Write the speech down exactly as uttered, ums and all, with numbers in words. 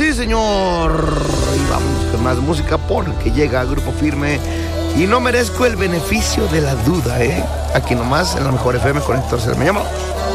Sí, señor. Y vamos con más música porque llega Grupo Firme. Y no merezco el beneficio de la duda, ¿eh? Aquí nomás en la mejor F M con Héctor Cermeño.